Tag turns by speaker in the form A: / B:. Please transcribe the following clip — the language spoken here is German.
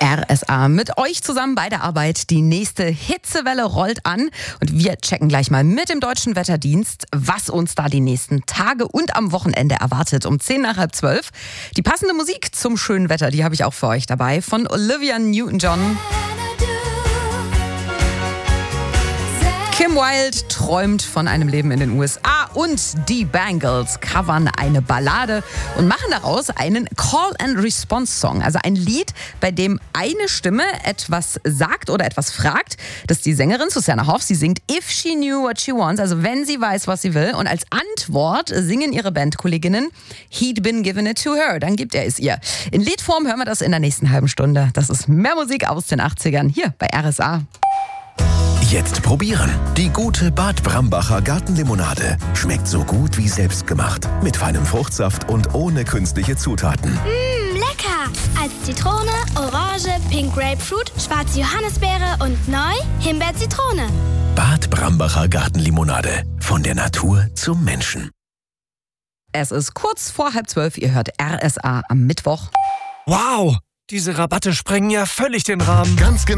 A: RSA mit euch zusammen bei der Arbeit. Die nächste Hitzewelle rollt an und wir checken gleich mal mit dem Deutschen Wetterdienst, was uns da die nächsten Tage und am Wochenende erwartet. Um 10:10. Die passende Musik zum schönen Wetter, die habe ich auch für euch dabei, von Olivia Newton-John. Kim Wilde träumt von einem Leben in den USA und die Bangles covern eine Ballade und machen daraus einen Call-and-Response-Song. Also ein Lied, bei dem eine Stimme etwas sagt oder etwas fragt. Das ist die Sängerin Susanna Hoffs. Sie singt If She Knew What She Wants, also wenn sie weiß, was sie will. Und als Antwort singen ihre Bandkolleginnen He'd Been Given It To Her. Dann gibt er es ihr. In Liedform hören wir das in der nächsten halben Stunde. Das ist mehr Musik aus den 80ern hier bei RSA.
B: Jetzt probieren. Die gute Bad Brambacher Gartenlimonade. Schmeckt so gut wie selbstgemacht. Mit feinem Fruchtsaft und ohne künstliche Zutaten.
C: Lecker! Als Zitrone, Orange, Pink Grapefruit, schwarze Johannisbeere und neu Himbeer-Zitrone.
B: Bad Brambacher Gartenlimonade. Von der Natur zum Menschen.
A: Es ist kurz vor 11:30. Ihr hört RSA am Mittwoch.
D: Wow, diese Rabatte sprengen ja völlig den Rahmen.
B: Ganz genau.